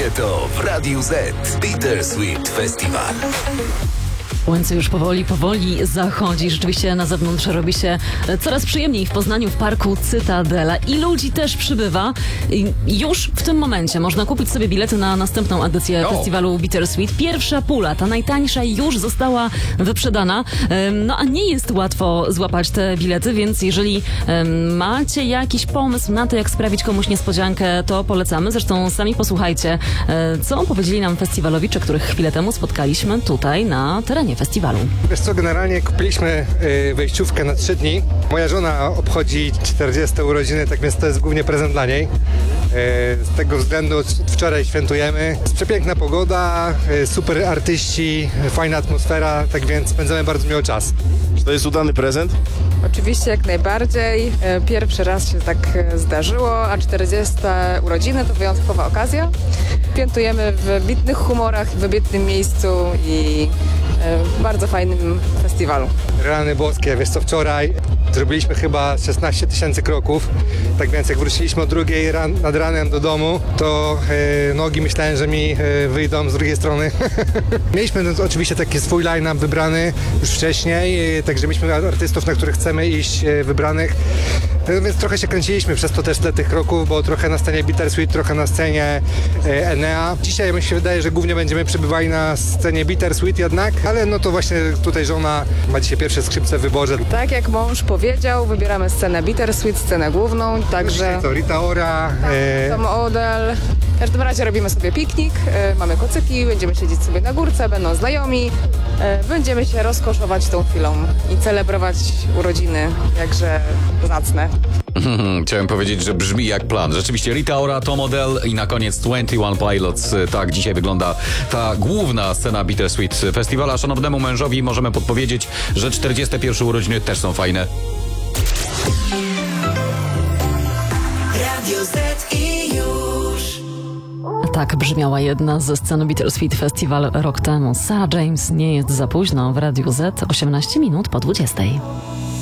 kobieto w Radiu Z. Bittersweet Festival. Słońce już powoli zachodzi. Rzeczywiście na zewnątrz robi się coraz przyjemniej w Poznaniu, w parku Cytadela. I ludzi też przybywa. I już w tym momencie można kupić sobie bilety na następną edycję festiwalu Bittersweet. Pierwsza pula, ta najtańsza, już została wyprzedana. No a nie jest łatwo złapać te bilety, więc jeżeli macie jakiś pomysł na to, jak sprawić komuś niespodziankę, to polecamy. Zresztą sami posłuchajcie, co powiedzieli nam festiwalowicze, których chwilę temu spotkaliśmy tutaj na terenie festiwalu. Wiesz co, generalnie kupiliśmy wejściówkę na 3 dni. Moja żona obchodzi 40 urodziny, tak więc to jest głównie prezent dla niej. Z tego względu wczoraj świętujemy. Jest przepiękna pogoda, super artyści, fajna atmosfera, tak więc spędzamy bardzo miło czas. Czy to jest udany prezent? Oczywiście, jak najbardziej. Pierwszy raz się tak zdarzyło, a 40 urodziny to wyjątkowa okazja. Świętujemy w wybitnych humorach, w wybitnym miejscu i w bardzo fajnym festiwalu. Rany boskie, wiesz co, wczoraj zrobiliśmy chyba 16 000 kroków, tak więc jak wróciliśmy o 2 nad ranem do domu, to nogi myślałem, że mi wyjdą z drugiej strony. Mieliśmy oczywiście taki swój line-up wybrany już wcześniej, także mieliśmy artystów, na których chcemy iść wybranych. Więc trochę się kręciliśmy przez to też tle tych kroków, bo trochę na scenie Bittersweet, trochę na scenie Enea. Dzisiaj mi się wydaje, że głównie będziemy przebywali na scenie Bittersweet jednak, ale no to właśnie tutaj żona ma dzisiaj pierwsze skrzypce w wyborze. Tak jak mąż powiedział, wybieramy scenę Bittersweet, scenę główną, także... To Rita Ora. Tom Odell. W każdym razie robimy sobie piknik, mamy kocyki, będziemy siedzieć sobie na górce, będą znajomi, będziemy się rozkoszować tą chwilą i celebrować urodziny, jakże zacne. Chciałem powiedzieć, że brzmi jak plan. Rzeczywiście Rita Ora, Tom Odell i na koniec 21 Pilots. Tak dzisiaj wygląda ta główna scena Bittersweet Festivala. Szanownemu mężowi możemy podpowiedzieć, że 41 urodziny też są fajne. Radio Z i już. Tak brzmiała jedna ze scen Bittersweet Festival rok temu. Sarah James, nie jest za późno w Radiu Z, 18 minut po 20.